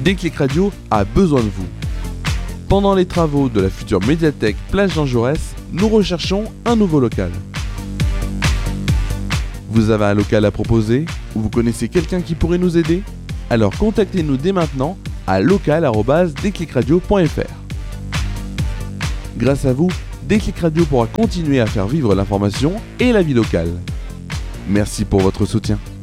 Déclic Radio a besoin de vous. Pendant les travaux de la future médiathèque Place Jean Jaurès, nous recherchons un nouveau local. Vous avez un local à proposer ou vous connaissez quelqu'un qui pourrait nous aider? Alors contactez-nous dès maintenant à local@déclicradio.fr. Grâce à vous, Déclic Radio pourra continuer à faire vivre l'information et la vie locale. Merci pour votre soutien.